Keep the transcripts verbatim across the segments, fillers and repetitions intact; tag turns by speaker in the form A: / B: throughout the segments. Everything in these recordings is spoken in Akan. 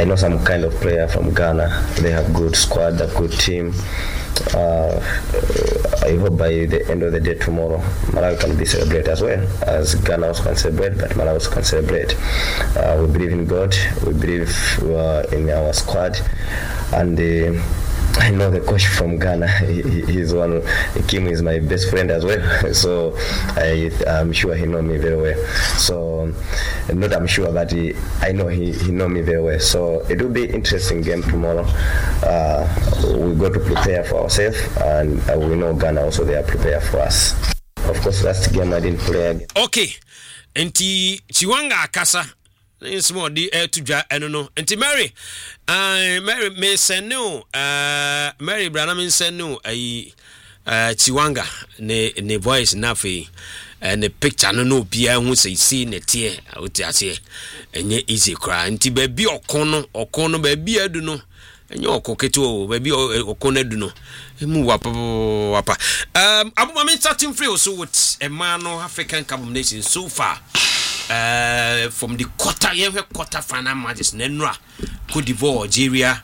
A: I know some kind of player from Ghana. They have good squad, a good team. Uh, I hope by the end of the day tomorrow, Malawi can be celebrated as well, as Ghana also can celebrate, but Malawi also can celebrate. Uh, we believe in God, we believe uh, in our squad, and uh, I know the coach from Ghana. He, he's one. Kim is my best friend as well, so I, I'm sure he knows me very well. So, not I'm sure, but he, I know he, he knows me very well. So it will be interesting game tomorrow. Uh, we got to prepare for ourselves, and uh, we know Ghana also they are prepared for us. Of course, last game I didn't play again.
B: Okay, enti Chiwanga Akasa. Small D air to ja and no and Mary uh Mary may send no uh Mary Branham send no a uh Chiwanga ne ne voice nafi and the picture no no bia who say see ne tie out here and ye easy cry nti baby okono okono baby adu no enye okoketo baby okono adu no emu wapa wapa um abuma me starting free also with a man of African Cup of Nations so far. Uh, from the quarter, quarter final matches, Nenra, Cote d'Ivoire, Algeria,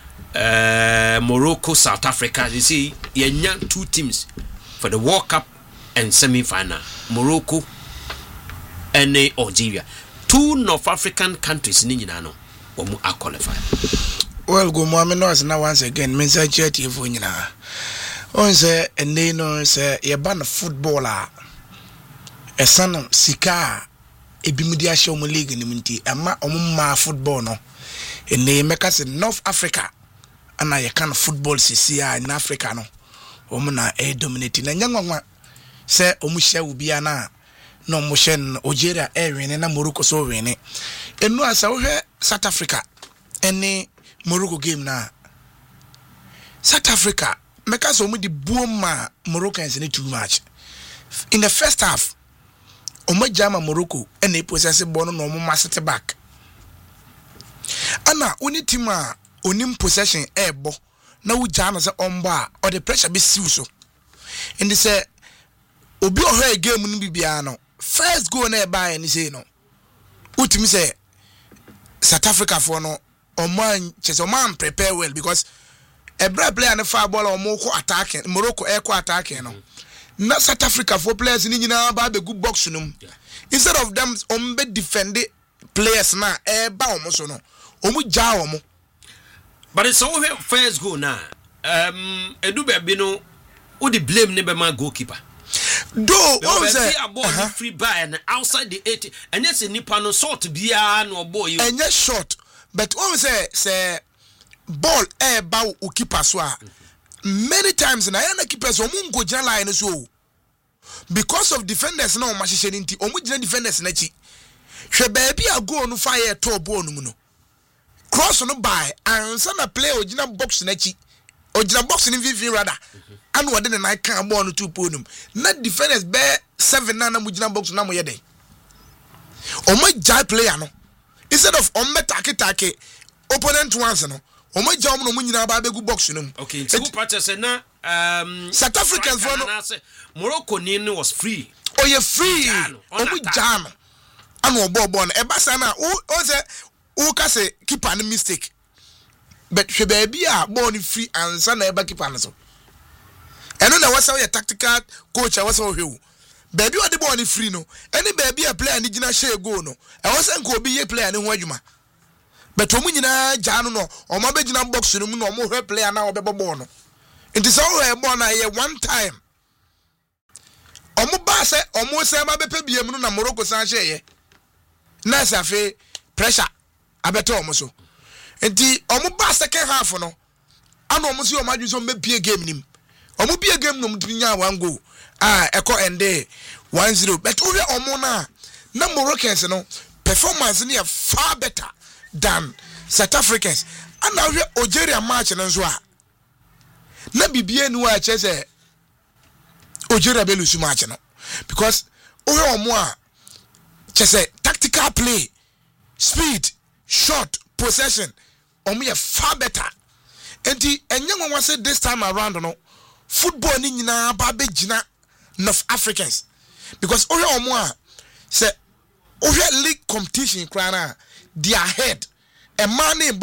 B: uh, Morocco, South Africa. You see, you young two teams for the World Cup and semi-final. Morocco and uh, Algeria. Two North African countries, Ninjano, are qualified.
C: Well, go Mohammed now once again. Mensa Chetty Funina. On say, and they know, say, you're ban a footballer, a son of Sika. Ebimudia show mu league ni munti ama omma football no ene meka se North Africa ana ye kan football sisia in Africa no omu na e dominate na nyanwa se omu hye ubia na no omu hye Algeria e wene na Morocco so wene enu asa wo hwe South Africa ene Morocco game na South Africa meka se omu di buoma Moroccans ni too much in the first half. Omo jama Morocco and they possess ball no omo masete back. Ana oni team a onim possession ebo na wo jama se omba or the pressure be siw so. And they say obi o game no bibia no first goal na e buy ni say no. Utimi say South Africa for no omo chese omo prepare well because every player na far ball omo ko attacking Morocco e ko attacking no. Na South Africa for players ni nyina ba be good box no instead of them on be defend players na e ba omo so no omu ja omo
B: but it's all first goal na um edu be bi no wo the blame ne be ma goalkeeper
C: do what say
B: a ball uh-huh. free by and outside the eighty and yes nipa no short bia no boy you
C: and yes short but what say say ball e ba o keeper so a many times na yana keepers omu go jina line so because of defenders na o ma hihye nti omu jina defenders na chi hwe baby a goal no fire to ball no mu no cross no by ansa na play original box na chi original box ni vivi rather anu wode na na kan ball no two ponum na defenders be seven na na mu jina box na mo yede omu jai player no instead of on metake take opponent once no omo jam no munyina ba begu box no.
B: Okay, so practice na um
C: South Africans for no
B: Morocco ni was free.
C: Oh you free. Omo jam. Anu obo obo no e ba sa na o say o ka say keeper no mistake. But hwe ba bia ball ni free ansa na e ba keeper no so. Eno na wasa your tactical coach wasa o hwe. Baby o de ball ni free no. Any baby a player ni gina share goal no. E wasa nko obi ye player ni ho adwuma. But omu nyina janu no omo be gina box no mu no omo hwe player na obebo ball no it is all a ball na ye one time omo ba se omo se ma be pebiem no na Morocco san hye ye na safe pressure abeto omo so enti omo ba second half no ana omo se omo adwun so me pie game nim omo pie game no mutinya one goal ah eko ende one zero but owe omo na na Moroccans no performance ni far better than South Africans. And now we Algeria match and so na bibie nu a chese Algeria be lose match no because owe omo a chese tactical play speed shot possession omo ye far better enti enye nwa say this time around no football ni nyina ba be gina North Africans because owe omo a say owe league competition krana they are ahead a man